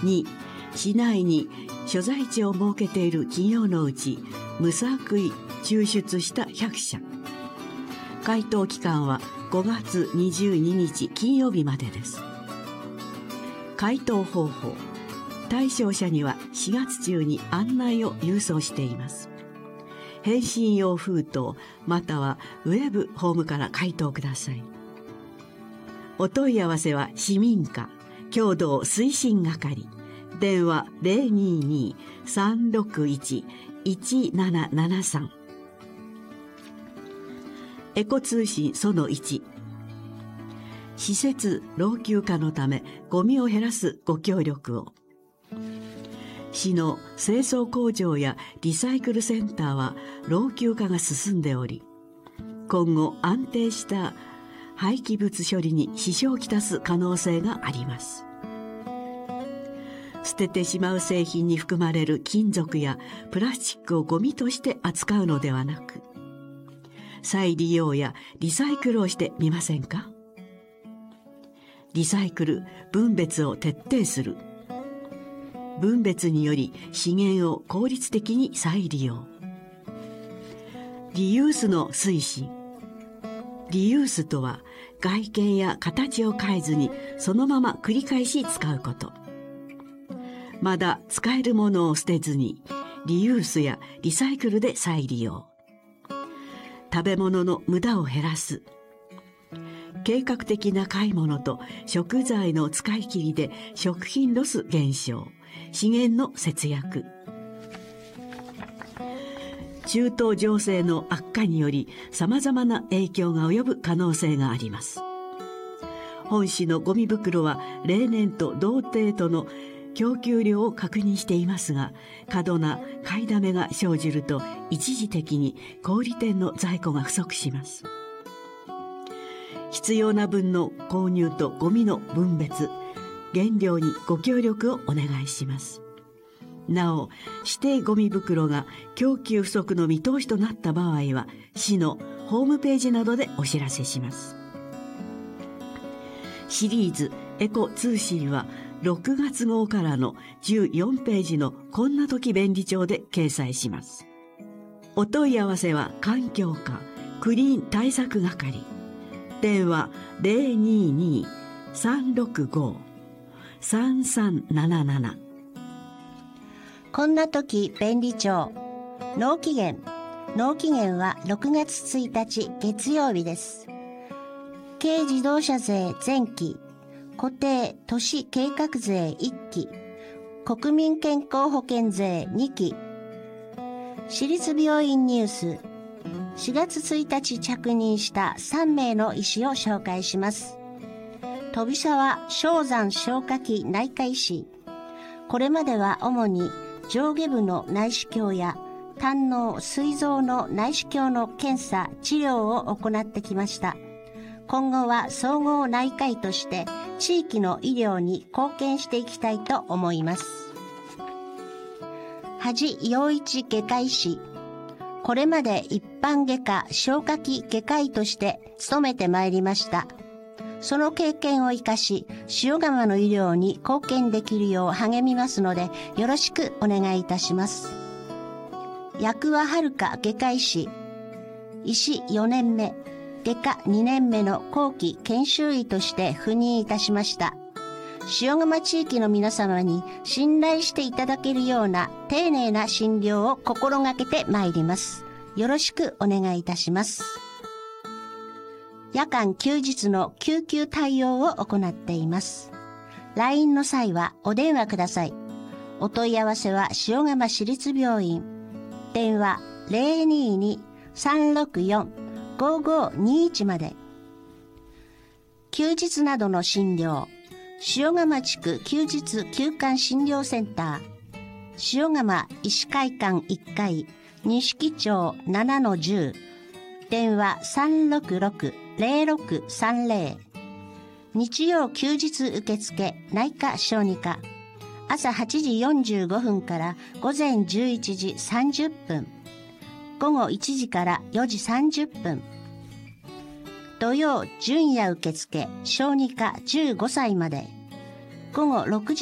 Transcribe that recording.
2、市内に所在地を設けている企業のうち無作為抽出した100社。回答期間は5月22日金曜日までです。回答方法。対象者には4月中に案内を郵送しています。返信用封筒またはウェブホームから回答ください。お問い合わせは市民課共同推進係、電話 022-361-1773。 エコ通信その1、施設老朽化のためゴミを減らすご協力を。市の清掃工場やリサイクルセンターは老朽化が進んでおり、今後安定した廃棄物処理に支障をきたす可能性があります。捨ててしまう製品に含まれる金属やプラスチックをゴミとして扱うのではなく、再利用やリサイクルをしてみませんか？リサイクル・分別を徹底する。分別により資源を効率的に再利用。リユースの推進。リユースとは外見や形を変えずにそのまま繰り返し使うこと。まだ使えるものを捨てずにリユースやリサイクルで再利用。食べ物の無駄を減らす。計画的な買い物と食材の使い切りで食品ロス減少、資源の節約。中東情勢の悪化により様々な影響が及ぶ可能性があります。本市のゴミ袋は例年と同程度の供給量を確認していますが、過度な買いだめが生じると一時的に小売店の在庫が不足します。必要な分の購入とゴミの分別、減量にご協力をお願いします。なお、指定ゴミ袋が供給不足の見通しとなった場合は、市のホームページなどでお知らせします。シリーズエコ通信は6月号からの14ページのこんな時便利帳で掲載します。お問い合わせは環境課クリーン対策係、電話 022-365-3377。 こんな時便利帳。納期限は6月1日月曜日です。軽自動車税前期、固定都市計画税1期、国民健康保険税2期。私立病院ニュース。4月1日着任した3名の医師を紹介します。飛沢正山消化器内科医師。これまでは主に上下部の内視鏡や胆の膵臓の内視鏡の検査治療を行ってきました。今後は総合内科医として地域の医療に貢献していきたいと思います。梶陽一外科医師。これまで一般外科消化器外科医として勤めてまいりました。その経験を生かし、塩釜の医療に貢献できるよう励みますので、よろしくお願いいたします。薬和遥外科医師。医師4年目、外科2年目の後期研修医として赴任いたしました。塩釜地域の皆様に信頼していただけるような丁寧な診療を心がけてまいります。よろしくお願いいたします。夜間休日の救急対応を行っています。LINE の際はお電話ください。お問い合わせは塩釜市立病院。電話 022-364-5521 まで。休日などの診療。塩釜地区休日休館診療センター。塩釜医師会館1階、錦町 7-10。電話 366-0630。日曜休日受付内科小児科。朝8時45分から午前11時30分。午後1時から4時30分。土曜準夜受付小児科15歳まで。午後6時